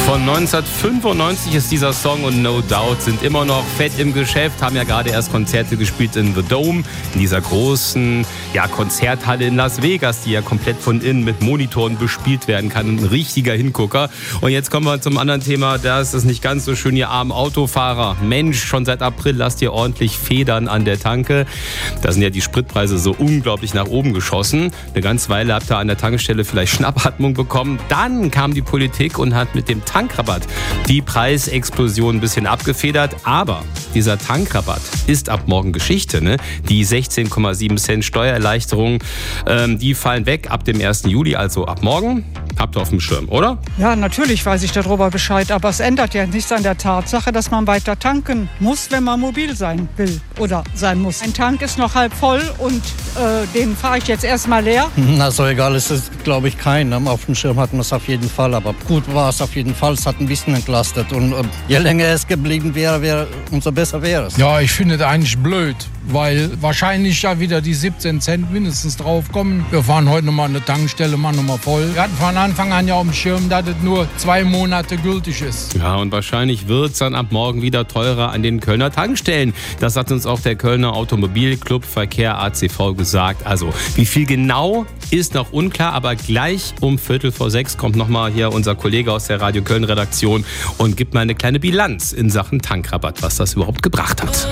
Von 1995 ist dieser Song und No Doubt sind immer noch fett im Geschäft, haben ja gerade erst Konzerte gespielt in The Dome, in dieser großen Konzerthalle in Las Vegas, die ja komplett von innen mit Monitoren bespielt werden kann. Ein richtiger Hingucker. Und jetzt kommen wir zum anderen Thema, da ist es nicht ganz so schön, ihr armen Autofahrer. Mensch, schon seit April lasst ihr ordentlich Federn an der Tanke. Da sind ja die Spritpreise so unglaublich nach oben geschossen. Eine ganze Weile habt ihr an der Tankstelle vielleicht Schnappatmung bekommen. Dann kam die Politik und hat mit dem Tankrabatt die Preisexplosion ein bisschen abgefedert. Aber dieser Tankrabatt ist ab morgen Geschichte. Ne? Die 16,7 Cent Steuererleichterung, die fallen weg ab dem 1. Juli, also ab morgen. Habt ihr auf dem Schirm, oder? Ja, natürlich weiß ich darüber Bescheid, aber es ändert ja nichts an der Tatsache, dass man weiter tanken muss, wenn man mobil sein will oder sein muss. Ein Tank ist noch halb voll und den fahre ich jetzt erstmal leer. Na, so egal ist es, glaube ich, kein. Auf dem Schirm hatten wir es auf jeden Fall, aber gut war es auf jeden Fall. Es hat ein bisschen entlastet und je länger es geblieben wäre, umso besser wäre es. Ja, ich finde es eigentlich blöd, weil wahrscheinlich ja wieder die 17 Cent mindestens draufkommen. Wir fahren heute nochmal an der Tankstelle, machen nochmal voll. Wir hatten von Anfang an ja auf dem Schirm, dass es nur 2 Monate gültig ist. Ja, und wahrscheinlich wird es dann ab morgen wieder teurer an den Kölner Tankstellen. Das hat uns auch der Kölner Automobilclub Verkehr ACV gesagt. Also, wie viel genau ist noch unklar, aber gleich um 5:45 kommt nochmal hier unser Kollege aus der Radio Köln Redaktion und gibt mal eine kleine Bilanz in Sachen Tankrabatt, was das überhaupt gebracht hat.